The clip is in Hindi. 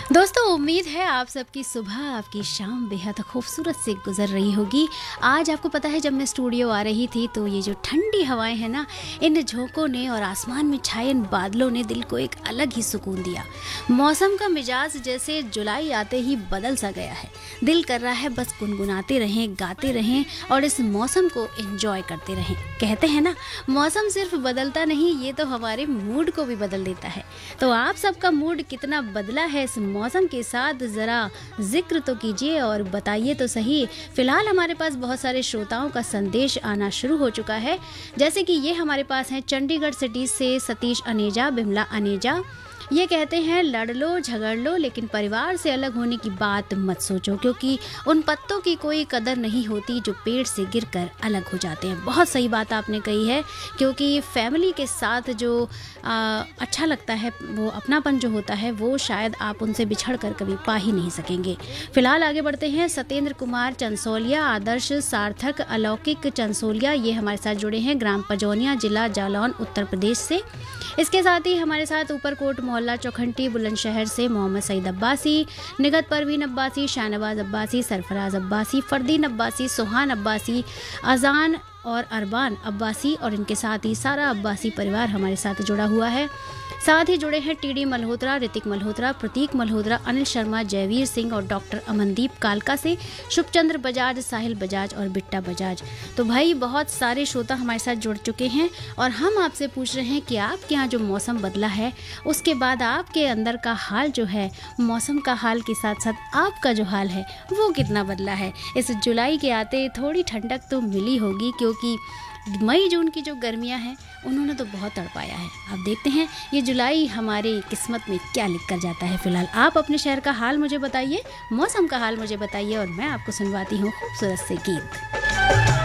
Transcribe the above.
दोस्तों, उम्मीद है आप सबकी सुबह, आपकी शाम बेहद खूबसूरत से गुजर रही होगी। आज आपको पता है, जब मैं स्टूडियो आ रही थी तो ये जो ठंडी हवाएं हैं ना, इन झोंकों ने और आसमान में छाए इन बादलों ने दिल को एक अलग ही सुकून दिया। मौसम का मिजाज जैसे जुलाई आते ही बदल सा गया है। दिल कर रहा है बस गुनगुनाते रहें, गाते रहें और इस मौसम को एंजॉय करते रहें। कहते हैं ना, मौसम सिर्फ बदलता नहीं, ये तो हमारे मूड को भी बदल देता है। तो आप सबका मूड कितना बदला है इस मौसम के साथ, ज़रा जिक्र तो कीजिए और बताइए तो सही। फिलहाल हमारे पास बहुत सारे श्रोताओं का संदेश आना शुरू हो चुका है। जैसे कि ये हमारे पास हैं चंडीगढ़ सिटी से सतीश अनेजा, बिमला अनेजा। ये कहते हैं, लड़ लो झगड़ लो लेकिन परिवार से अलग होने की बात मत सोचो, क्योंकि उन पत्तों की कोई कदर नहीं होती जो पेड़ से गिरकर अलग हो जाते हैं। बहुत सही बात आपने कही है, क्योंकि फैमिली के साथ जो अच्छा लगता है, वो अपनापन जो होता है, वो शायद आप उनसे बिछड़ कर कभी पा ही नहीं सकेंगे। फिलहाल आगे बढ़ते हैं। सत्येंद्र कुमार चंसोलिया, आदर्श सार्थक, अलौकिक चंसोलिया, ये हमारे साथ जुड़े हैं ग्राम पजौनिया, जिला जालौन, उत्तर प्रदेश से। इसके साथ ही हमारे साथ ऊपरकोट मोहल्ला चौखंटी, बुलंदशहर से मोहम्मद सईद अब्बासी, निगत परवीन अब्बासी, शाहनवाज अब्बासी, सरफराज अब्बासी, फरदीन अब्बासी, सोहान अब्बासी, अजान और अरबान अब्बासी और इनके साथ ही सारा अब्बासी परिवार हमारे साथ जुड़ा हुआ है। साथ ही जुड़े हैं टीडी मल्होत्रा, ऋतिक मल्होत्रा, प्रतीक मल्होत्रा, अनिल शर्मा, जयवीर सिंह और डॉक्टर अमनदीप कालका से, शुभचंद्र बजाज, साहिल बजाज और बिट्टा बजाज। तो भाई, बहुत सारे श्रोता हमारे साथ जुड़ चुके हैं और हम आपसे पूछ रहे हैं कि आपके यहाँ जो मौसम बदला है, उसके बाद आपके अंदर का हाल जो है, मौसम का हाल के साथ साथ आपका जो हाल है, वो कितना बदला है। इस जुलाई के आते थोड़ी ठंडक तो मिली होगी, क्योंकि मई जून की जो गर्मियां हैं, उन्होंने तो बहुत तड़पाया है। अब देखते हैं ये जुलाई हमारी किस्मत में क्या लिख कर जाता है। फिलहाल आप अपने शहर का हाल मुझे बताइए, मौसम का हाल मुझे बताइए और मैं आपको सुनवाती हूँ खूबसूरत से गीत।